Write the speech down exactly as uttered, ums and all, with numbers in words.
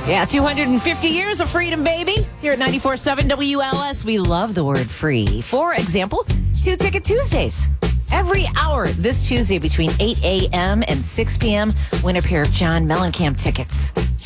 Yeah, two hundred fifty years of freedom, baby. Here at ninety-four point seven W L S, we love the word free. For example, Two Ticket Tuesdays. Every hour this Tuesday between eight a.m. and six p.m., win a pair of John Mellencamp tickets.